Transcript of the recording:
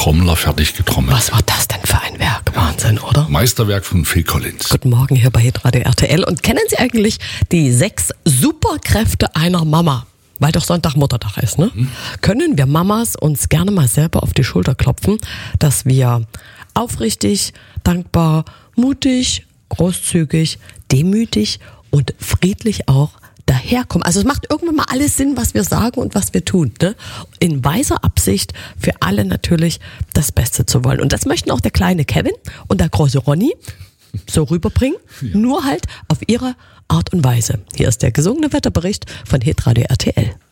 Trommler fertig getrommelt. Was war das denn für ein Werk? Wahnsinn, oder? Meisterwerk von Phil Collins. Guten Morgen hier bei Hitradio RTL. Und kennen Sie eigentlich die 6 Superkräfte einer Mama? Weil doch Sonntag Muttertag ist, ne? Können wir Mamas uns gerne mal selber auf die Schulter klopfen, dass wir aufrichtig, dankbar, mutig, großzügig, demütig und friedlich auch daherkommen. Also es macht irgendwann mal alles Sinn, was wir sagen und was wir tun, ne? In weiser Absicht für alle natürlich das Beste zu wollen. Und das möchten auch der kleine Kevin und der große Ronny so rüberbringen, nur halt auf ihre Art und Weise. Hier ist der gesungene Wetterbericht von Hitradio RTL.